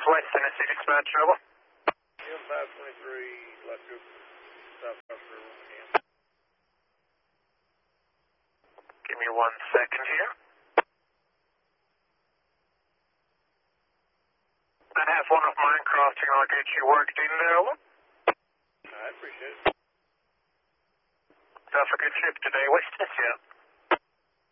West Tennessee dispatch, over. Yeah, 523, left group, Southwest River. Give me 1 second here. I have one of mine crossing. I'll get you worked in there, over. I appreciate it. Have a good trip today, West Tennessee.